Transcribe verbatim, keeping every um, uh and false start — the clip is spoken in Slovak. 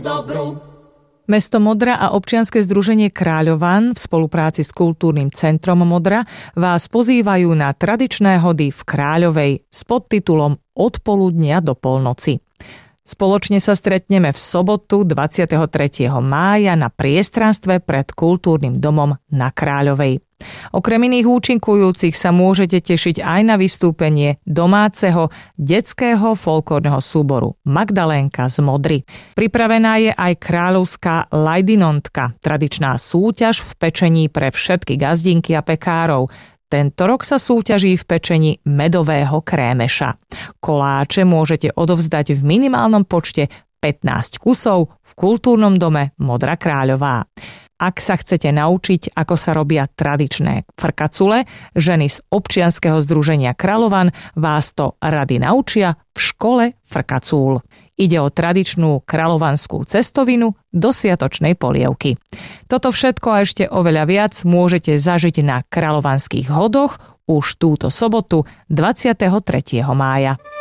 dobru. Mesto Modra a občianske združenie Kráľovan v spolupráci s Kultúrnym centrom Modra vás pozývajú na tradičné hody v Kráľovej s podtitulom Od poludnia do polnoci. Spoločne sa stretneme v sobotu dvadsiateho tretieho mája na priestranstve pred Kultúrnym domom na Kráľovej. Okrem iných účinkujúcich sa môžete tešiť aj na vystúpenie domáceho detského folklórneho súboru Magdalénka z Modry. Pripravená je aj kráľovská lajdinontka, tradičná súťaž v pečení pre všetky gazdinky a pekárov. Tento rok sa súťaží v pečení medového krémeša. Koláče môžete odovzdať v minimálnom počte pätnásť kusov v Kultúrnom dome Modra Kráľová. Ak sa chcete naučiť, ako sa robia tradičné frkacule, ženy z občianskeho združenia Kráľovan vás to rady naučia v škole frkacúl. Ide o tradičnú kráľovanskú cestovinu do sviatočnej polievky. Toto všetko a ešte oveľa viac môžete zažiť na kráľovanských hodoch už túto sobotu dvadsiateho tretieho mája.